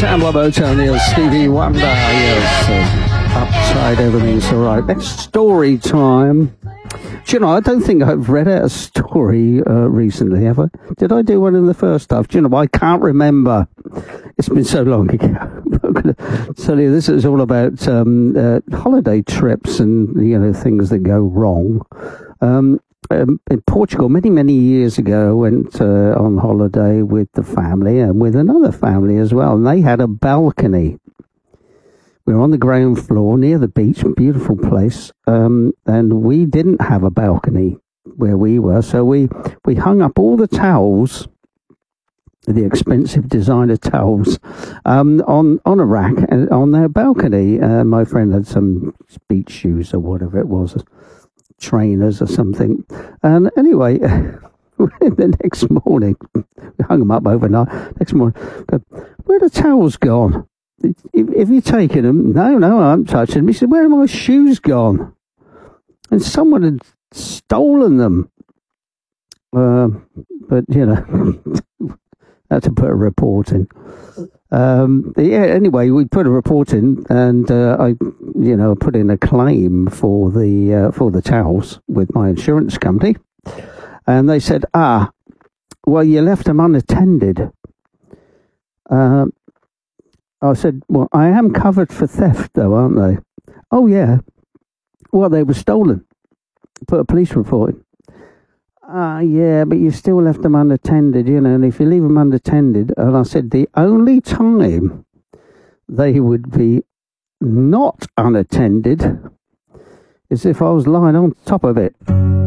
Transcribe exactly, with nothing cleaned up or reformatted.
Tambler Motown, Stevie Wonder, yes. Uh, upside, everything's all right. Next story time. Do you know, I don't think I've read out a story uh, recently, have I? Did I do one in the first half? Do you know, I can't remember. It's been so long ago. I'm going to tell you, this is all about um, uh, holiday trips and, you know, things that go wrong. Um, um, in Portugal, many, many years ago, I went uh, on holiday with the family and with another family as well, and they had a balcony. We were on the ground floor near the beach, beautiful place, um, and we didn't have a balcony where we were, so we, we hung up all the towels, the expensive designer towels, um, on, on a rack and on their balcony. Uh, my friend had some beach shoes or whatever it was, trainers or something. And anyway, the next morning, we hung them up overnight. Next morning, go, where are the towels gone? Have you taken them? No, no, I haven't touched them. He said, where are my shoes gone? And someone had stolen them. Uh, but, you know, had to put a report in. Um, yeah, anyway, we put a report in, and uh, I, you know, put in a claim for the uh, for the towels with my insurance company. And they said, ah, well, you left them unattended. Uh, I said, well, I am covered for theft, though, aren't they? Oh, yeah. Well, they were stolen. Put a police report in. Ah, uh, yeah, but you still left them unattended, you know, and if you leave them unattended, and I said, the only time they would be not unattended is if I was lying on top of it.